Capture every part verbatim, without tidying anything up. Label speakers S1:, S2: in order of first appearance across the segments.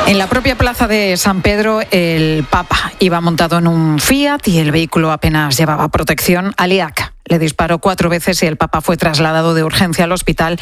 S1: En la propia plaza de San Pedro, el Papa iba montado en un Fiat y el vehículo apenas llevaba protección. Aliac le disparó cuatro veces y el Papa fue trasladado de urgencia al hospital,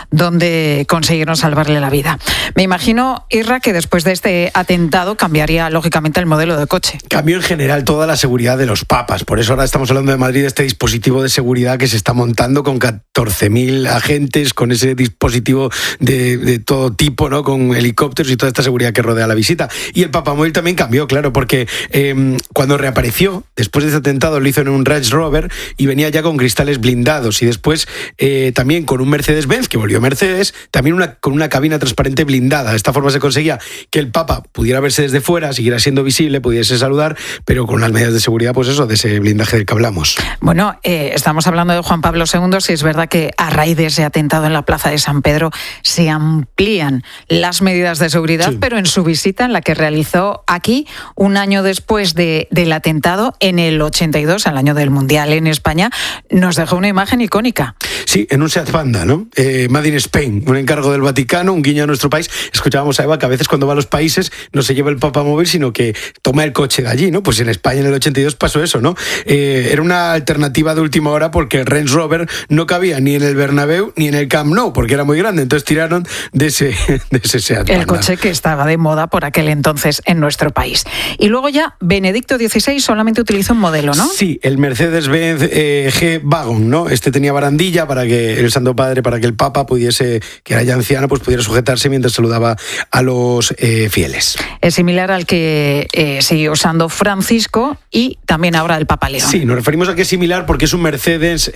S1: donde consiguieron salvarle la vida. Me imagino, Irra, que después de este atentado cambiaría lógicamente el modelo de coche.
S2: Cambió en general toda la seguridad de los papas. Por eso ahora estamos hablando de Madrid, de este dispositivo de seguridad que se está montando con catorce mil agentes, con ese dispositivo de, de todo tipo, ¿no? Con helicópteros y toda esta seguridad que rodea la visita. Y el Papamóvil también cambió, claro, porque eh, cuando reapareció, después de este atentado, lo hizo en un Range Rover y venía ya con cristales blindados, y después eh, también con un Mercedes-Benz, que volvió Mercedes, también una, con una cabina transparente blindada. De esta forma se conseguía que el Papa pudiera verse desde fuera, siguiera siendo visible, pudiese saludar, pero con las medidas de seguridad, pues eso, de ese blindaje del que hablamos.
S1: Bueno, eh, estamos hablando de Juan Pablo segundo, si es verdad que a raíz de ese atentado en la plaza de San Pedro se amplían las medidas de seguridad, sí. Pero en su visita, en la que realizó aquí, un año después de, del atentado, en el ochenta y dos, al año del Mundial en España, nos dejó una imagen icónica.
S2: Sí, en un Seat Panda, ¿no? Eh, Made in Spain, un encargo del Vaticano, un guiño a nuestro país. Escuchábamos a Eva que a veces cuando va a los países no se lleva el Papamóvil, sino que toma el coche de allí, ¿no? Pues en España en el ochenta y dos pasó eso, ¿no? Eh, era una alternativa de última hora porque el Range Rover no cabía ni en el Bernabéu ni en el Camp Nou, porque era muy grande. Entonces tiraron de ese, de ese Seat Panda.
S1: El coche que estaba de moda por aquel entonces en nuestro país. Y luego ya Benedicto dieciséis solamente utilizó un modelo, ¿no?
S2: Sí, el Mercedes-Benz eh, G-Wagon, ¿no? Este tenía barandilla para que el Santo Padre, para que el Papa pudiese, que era ya anciano, pues pudiera sujetarse mientras saludaba a los eh, fieles.
S1: Es similar al que eh, sigue usando Francisco y también ahora el Papa León.
S2: Sí, nos referimos a que es similar porque es un Mercedes-Benz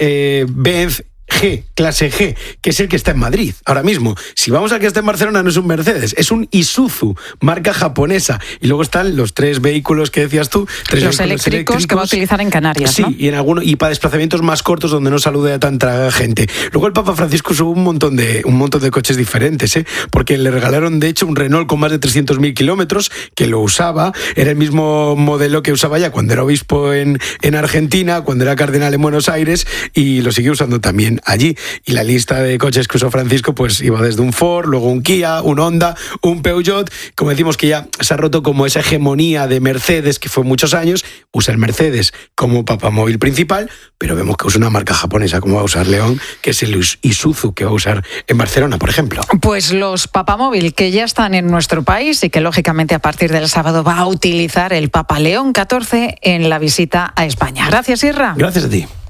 S2: eh, G, clase G, que es el que está en Madrid ahora mismo. Si vamos al que está en Barcelona, no es un Mercedes, es un Isuzu, marca japonesa. Y luego están los tres vehículos que decías tú, tres
S1: los eléctricos, eléctricos que va a utilizar en Canarias,
S2: sí,
S1: ¿no?
S2: y en alguno, y para desplazamientos más cortos donde no salude a tanta gente. Luego el Papa Francisco usó un montón de un montón de coches diferentes, ¿eh? Porque le regalaron de hecho un Renault con más de trescientos mil kilómetros, que lo usaba, era el mismo modelo que usaba ya cuando era obispo en, en Argentina, cuando era cardenal en Buenos Aires, y lo siguió usando también allí. Y la lista de coches que usó Francisco pues iba desde un Ford, luego un Kia, un Honda, un Peugeot. Como decimos que ya se ha roto como esa hegemonía de Mercedes que fue muchos años, usa el Mercedes como papamóvil principal, pero vemos que usa una marca japonesa como va a usar León, que es el Isuzu que va a usar en Barcelona, por ejemplo.
S1: Pues los papamóvil que ya están en nuestro país y que lógicamente a partir del sábado va a utilizar el Papa León catorce en la visita a España. Gracias, Irra.
S2: Gracias a ti.